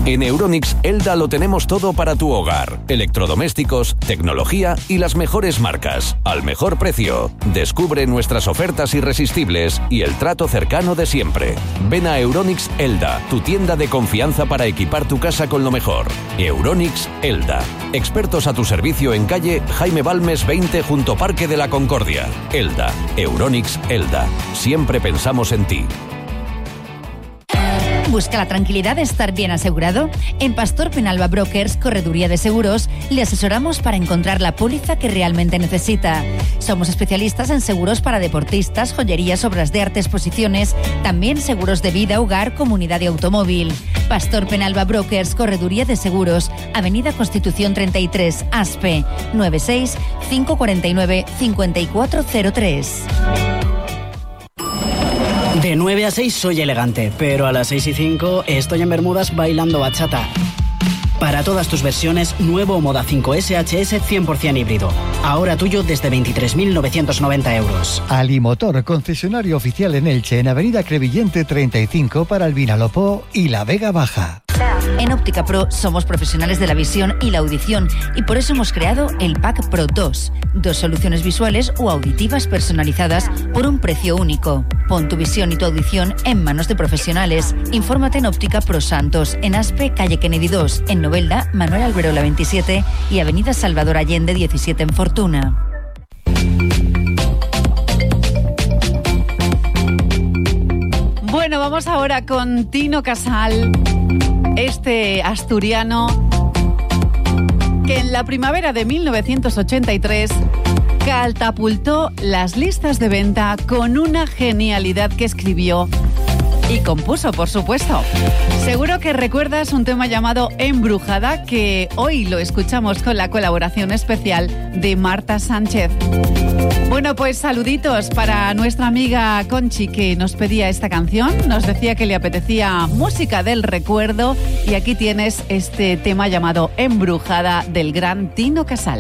En Euronics, Elda lo tenemos todo para tu hogar. Electrodomésticos, tecnología y las mejores marcas. Al mejor precio. Descubre nuestras ofertas irresistibles y el trato cercano de siempre. Ven a Euronics Elda, tu tienda de confianza para equipar tu casa con lo mejor. Euronics Elda. Expertos a tu servicio en calle Jaime Balmes 20 junto Parque de la Concordia. Elda. Euronics Elda. Siempre pensamos en ti. ¿Busca la tranquilidad de estar bien asegurado? En Pastor Penalba Brokers, Correduría de Seguros, le asesoramos para encontrar la póliza que realmente necesita. Somos especialistas en seguros para deportistas, joyerías, obras de arte, exposiciones, también seguros de vida, hogar, comunidad y automóvil. Pastor Penalba Brokers, Correduría de Seguros, Avenida Constitución 33, Aspe, 96 549 5403. De 9 a 6 soy elegante, pero a las 6 y 5 estoy en Bermudas bailando bachata. Para todas tus versiones, nuevo Moda 5 SHS 100% híbrido. Ahora tuyo desde 23.990 euros. Alimotor, concesionario oficial en Elche, en Avenida Crevillente 35 para el Vinalopó y la Vega Baja. En Óptica Pro somos profesionales de la visión y la audición y por eso hemos creado el Pack Pro 2. 2 soluciones visuales o auditivas personalizadas por un precio único. Pon tu visión y tu audición en manos de profesionales. Infórmate en Óptica Pro Santos, en Aspe, calle Kennedy 2, en Novelda, Manuel Alberola 27 y Avenida Salvador Allende 17 en Fortuna. Bueno, vamos ahora con Tino Casal, este asturiano que en la primavera de 1983 catapultó las listas de venta con una genialidad que escribió y compuso, por supuesto. Seguro que recuerdas un tema llamado Embrujada, que hoy lo escuchamos con la colaboración especial de Marta Sánchez. Bueno, pues saluditos para nuestra amiga Conchi, que nos pedía esta canción. Nos decía que le apetecía música del recuerdo y aquí tienes este tema llamado Embrujada del gran Tino Casal.